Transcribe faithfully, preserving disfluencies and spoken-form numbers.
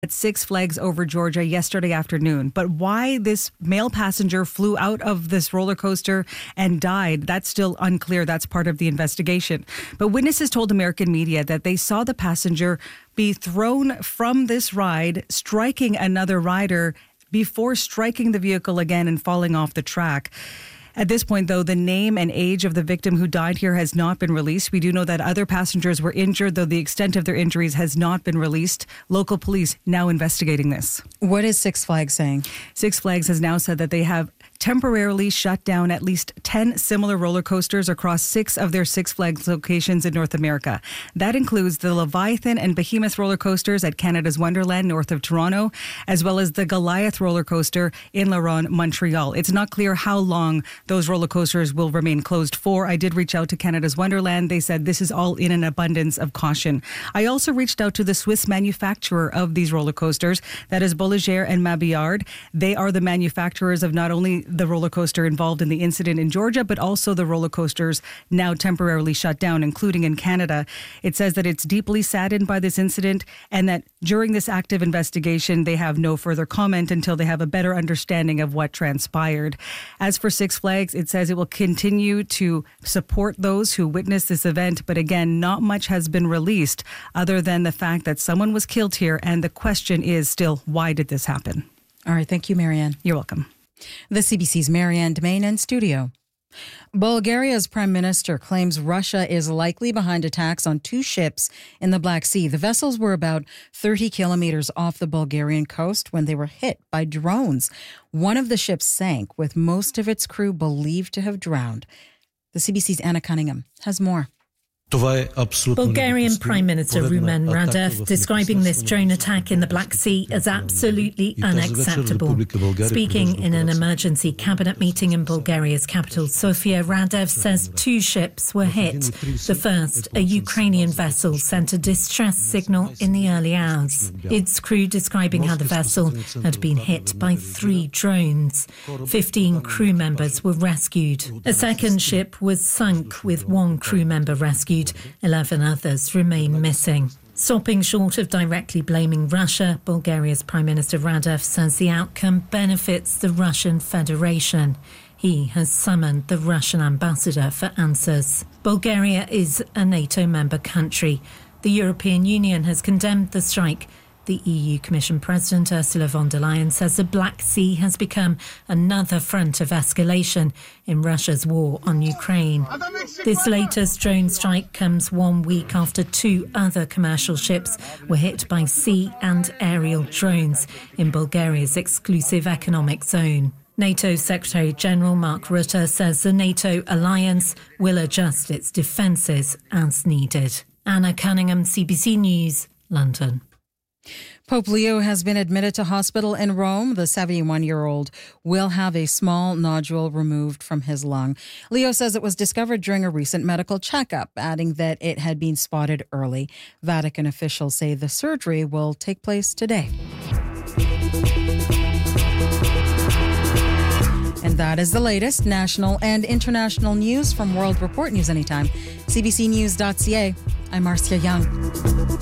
at Six Flags over Georgia yesterday afternoon. But why this male passenger flew out of this roller coaster and died, that's still unclear. That's part of the investigation. But witnesses told American media that they saw the passenger be thrown from this ride, striking another rider before striking the vehicle again and falling off the track. At this point, though, the name and age of the victim who died here has not been released. We do know that other passengers were injured, though the extent of their injuries has not been released. Local police now investigating this. What is Six Flags saying? Six Flags has now said that they have temporarily shut down at least ten similar roller coasters across six of their Six Flags locations in North America. That includes the Leviathan and Behemoth roller coasters at Canada's Wonderland north of Toronto, as well as the Goliath roller coaster in La Ronde, Montreal. It's not clear how long those roller coasters will remain closed for. I did reach out to Canada's Wonderland. They said this is all in an abundance of caution. I also reached out to the Swiss manufacturer of these roller coasters, that is Bolliger and Mabillard. They are the manufacturers of not only the roller coaster involved in the incident in Georgia, but also the roller coasters now temporarily shut down, including in Canada. It says that it's deeply saddened by this incident and that during this active investigation, they have no further comment until they have a better understanding of what transpired. As for Six Flags, it says it will continue to support those who witnessed this event. But again, not much has been released other than the fact that someone was killed here. And the question is still, why did this happen? All right. Thank you, Marianne. You're welcome. The C B C's Marianne Domain in studio. Bulgaria's prime minister claims Russia is likely behind attacks on two ships in the Black Sea. The vessels were about thirty kilometers off the Bulgarian coast when they were hit by drones. One of the ships sank, with most of its crew believed to have drowned. The C B C's Anna Cunningham has more. Bulgarian Prime Minister Rumen Radev describing this drone attack in the Black Sea as absolutely unacceptable. Speaking in an emergency cabinet meeting in Bulgaria's capital, Sofia, Radev says two ships were hit. The first, a Ukrainian vessel, sent a distress signal in the early hours. Its crew describing how the vessel had been hit by three drones. Fifteen crew members were rescued. A second ship was sunk with one crew member rescued. Eleven others remain missing. Stopping short of directly blaming Russia, Bulgaria's Prime Minister Radev says the outcome benefits the Russian Federation. He has summoned the Russian ambassador for answers. Bulgaria is a NATO member country. The European Union has condemned the strike. The E U Commission President Ursula von der Leyen says the Black Sea has become another front of escalation in Russia's war on Ukraine. This latest drone strike comes one week after two other commercial ships were hit by sea and aerial drones in Bulgaria's exclusive economic zone. NATO Secretary-General Mark Rutte says the NATO alliance will adjust its defences as needed. Anna Cunningham, C B C News, London. Pope Leo has been admitted to hospital in Rome. The seventy-one-year-old will have a small nodule removed from his lung. Leo says it was discovered during a recent medical checkup, adding that it had been spotted early. Vatican officials say the surgery will take place today. And that is the latest national and international news from World Report News Anytime. C B C News dot C A. I'm Marcia Young.